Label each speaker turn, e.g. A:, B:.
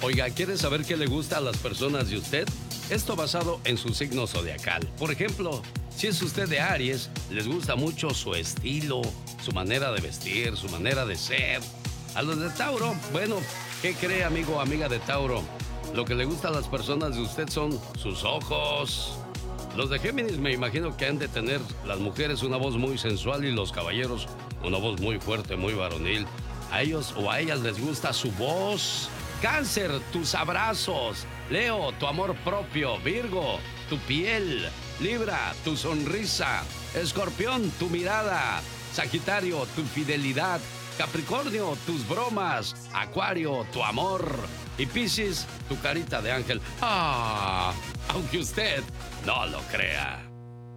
A: Oiga, ¿quiere saber qué le gusta a las personas de usted? Esto basado en su signo zodiacal. Por ejemplo, si es usted de Aries, les gusta mucho su estilo, su manera de vestir, su manera de ser. A los de Tauro, bueno, ¿qué cree, amigo o amiga de Tauro? Lo que le gusta a las personas de usted son sus ojos. Los de Géminis me imagino que han de tener las mujeres una voz muy sensual y los caballeros una voz muy fuerte, muy varonil. A ellos o a ellas les gusta su voz. Cáncer, tus abrazos. Leo, tu amor propio. Virgo, tu piel. Libra, tu sonrisa. Escorpión, tu mirada. Sagitario, tu fidelidad. Capricornio, tus bromas. Acuario, tu amor. Y Piscis, tu carita de ángel. Aunque usted no lo crea.